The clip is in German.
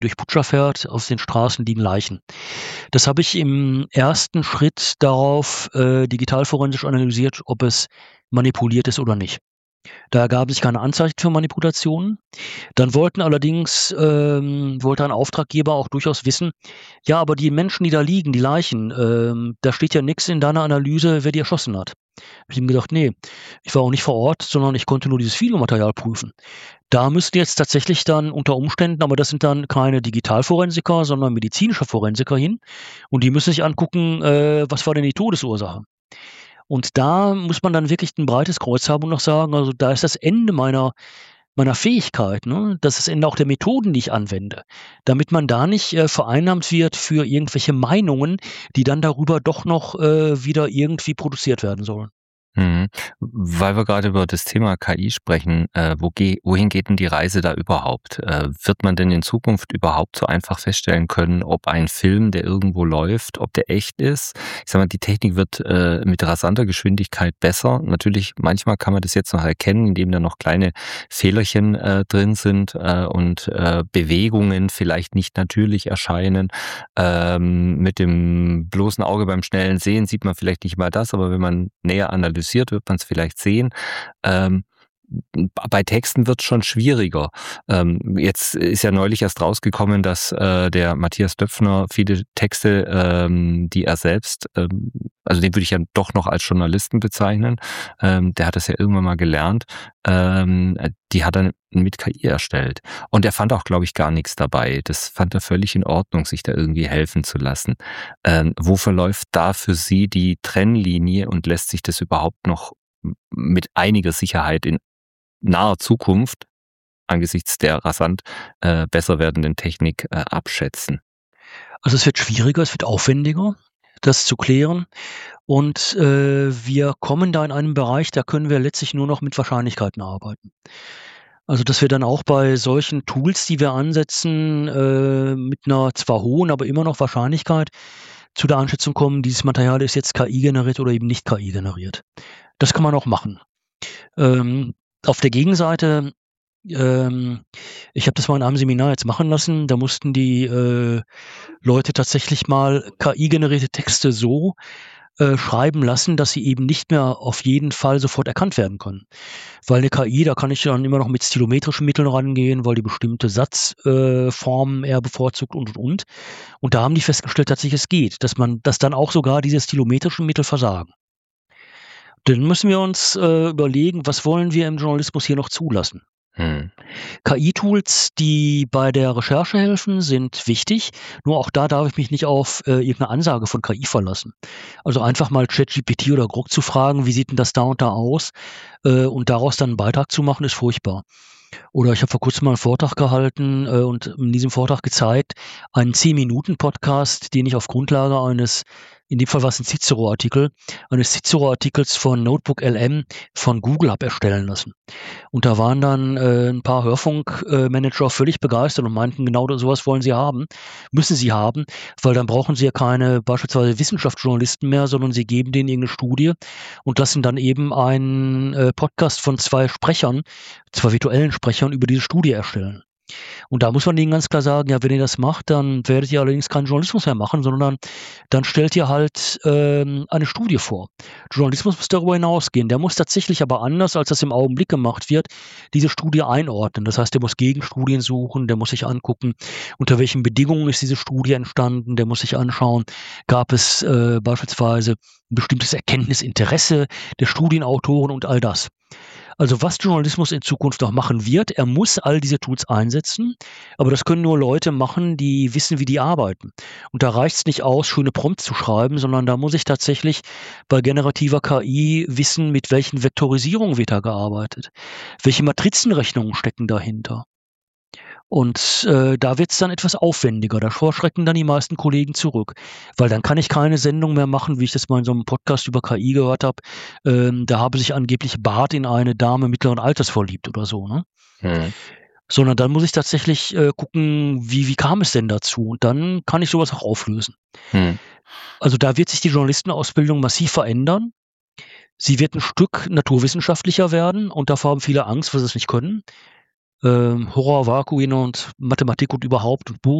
durch Putscher fährt, aus den Straßen liegen Leichen. Das habe ich im ersten Schritt darauf digitalforensisch analysiert, ob es manipuliert ist oder nicht. Da ergaben sich keine Anzeichen für Manipulationen. Dann wollte ein Auftraggeber auch durchaus wissen, ja, aber die Menschen, die da liegen, die Leichen, da steht ja nichts in deiner Analyse, wer die erschossen hat. Habe ich ihm gesagt: „Ne, ich war auch nicht vor Ort, sondern ich konnte nur dieses Videomaterial prüfen.“ Da müssten jetzt tatsächlich dann unter Umständen, aber das sind dann keine Digitalforensiker, sondern medizinische Forensiker hin und die müssen sich angucken, was war denn die Todesursache? Und da muss man dann wirklich 'n breites Kreuz haben und noch sagen, also, da ist das Ende meiner Fähigkeit, ne? Das ist das Ende auch der Methoden, die ich anwende, damit man da nicht, vereinnahmt wird für irgendwelche Meinungen, die dann darüber doch noch, wieder irgendwie produziert werden sollen. Mhm. Weil wir gerade über das Thema KI sprechen, wohin geht denn die Reise da überhaupt? Wird man denn in Zukunft überhaupt so einfach feststellen können, ob ein Film, der irgendwo läuft, ob der echt ist? Ich sage mal, die Technik wird, mit rasanter Geschwindigkeit besser. Natürlich, manchmal kann man das jetzt noch erkennen, indem da noch kleine Fehlerchen, drin sind, und, Bewegungen vielleicht nicht natürlich erscheinen. Mit dem bloßen Auge beim schnellen Sehen sieht man vielleicht nicht mal das, aber wenn man näher analysiert, wird man es vielleicht sehen. Ähm, bei Texten wird es schon schwieriger. Jetzt ist ja neulich erst rausgekommen, dass, der Matthias Döpfner viele Texte, die er selbst, also den würde ich ja doch noch als Journalisten bezeichnen, der hat das ja irgendwann mal gelernt, die hat er mit KI erstellt. Und er fand auch, glaube ich, gar nichts dabei. Das fand er völlig in Ordnung, sich da irgendwie helfen zu lassen. Wo verläuft da für Sie die Trennlinie und lässt sich das überhaupt noch mit einiger Sicherheit in naher Zukunft angesichts der rasant, besser werdenden Technik, abschätzen? Also, es wird schwieriger, es wird aufwendiger, das zu klären und, wir kommen da in einen Bereich, da können wir letztlich nur noch mit Wahrscheinlichkeiten arbeiten. Also, dass wir dann auch bei solchen Tools, die wir ansetzen, mit einer zwar hohen, aber immer noch Wahrscheinlichkeit zu der Einschätzung kommen, dieses Material ist jetzt KI generiert oder eben nicht KI generiert. Das kann man auch machen. Auf der Gegenseite, ähm ich habe das mal in einem Seminar jetzt machen lassen, da mussten die, Leute tatsächlich mal KI-generierte Texte so, schreiben lassen, dass sie eben nicht mehr auf jeden Fall sofort erkannt werden können. Weil 'ne KI, da kann ich dann immer noch mit stilometrischen Mitteln rangehen, weil die bestimmte Formen eher bevorzugt und. Und da haben die festgestellt, tatsächlich es geht, dass dann auch sogar diese stilometrischen Mittel versagen. Dann müssen wir uns, überlegen, was wollen wir im Journalismus hier noch zulassen? Mhm. KI-Tools, die bei der Recherche helfen, sind wichtig, nur auch da darf ich mich nicht auf, irgend 'ne Ansage von KI verlassen. Also, einfach mal ChatGPT oder Grok zu fragen: „Wie sieht 'n das da und da aus?“ Und daraus dann 'n Beitrag zu machen, ist furchtbar. Oder ich habe vor Kurzem mal 'n Vortrag gehalten, und in diesem Vortrag gezeigt, einen 10-Minuten-Podcast, den ich auf Grundlage eines, in dem Fall war's 'n Cicero-Artikel, eines Cicero-Artikels von NotebookLM von Google habe erstellen lassen. Und da waren dann, 'n paar Hörfunkmanager Manager völlig begeistert und meinten, genau so was wollen sie haben, müssen sie haben, weil dann brauchen sie ja keine beispielsweise Wissenschaftsjournalisten mehr, sondern sie geben denen irgend 'ne Studie und lassen dann eben einen, Podcast von 2 Sprechern, 2 virtuellen Sprechern über diese Studie erstellen. Und da muss man denen ganz klar sagen: „Ja, wenn ihr das macht, dann werdet ihr allerdings keinen Journalismus mehr machen, sondern dann stellt ihr halt, eine Studie vor.“ Journalismus muss darüber hinausgehen. Der muss tatsächlich aber anders, als das im Augenblick gemacht wird, diese Studie einordnen. Das heißt, der muss Gegenstudien suchen, der muss sich angucken, unter welchen Bedingungen ist diese Studie entstanden. Der muss sich anschauen, gab es, beispielsweise 'n bestimmtes Erkenntnisinteresse der Studienautoren und all das. Also, was Journalismus in Zukunft noch machen wird, er muss all diese Tools einsetzen, aber das können nur Leute machen, die wissen, wie die arbeiten. Und da reicht's nicht aus, schöne Prompts zu schreiben, sondern da muss ich tatsächlich bei generativer KI wissen, mit welchen Vektorisierungen wird da gearbeitet. Welche Matrizenrechnungen stecken dahinter? Und, da wird's dann etwas aufwendiger. Davor schrecken dann die meisten Kollegen zurück, weil dann kann ich keine Sendung mehr machen, wie ich das mal in so 'nem Podcast über KI gehört habe. Da habe sich angeblich Bart in eine Dame mittleren Alters verliebt oder so, ne? Mhm. Sondern dann muss ich tatsächlich, gucken, wie kam es denn dazu? Und dann kann ich so was auch auflösen. Mhm. Also, da wird sich die Journalistenausbildung massiv verändern. Sie wird 'n Stück naturwissenschaftlicher werden und davor haben viele Angst, weil sie's nicht können. Horror, Vakuum und Mathematik und überhaupt und Buch